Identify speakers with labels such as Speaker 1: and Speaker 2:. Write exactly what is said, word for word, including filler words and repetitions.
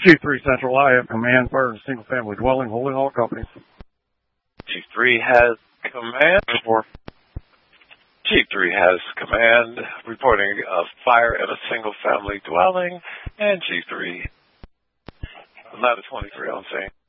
Speaker 1: Chief three Central, I have command, fire and single-family dwelling, holding all companies.
Speaker 2: Chief three has command.
Speaker 1: Four.
Speaker 2: Chief three has command, reporting a fire at a single-family dwelling, and Chief three, ladder twenty-three on scene.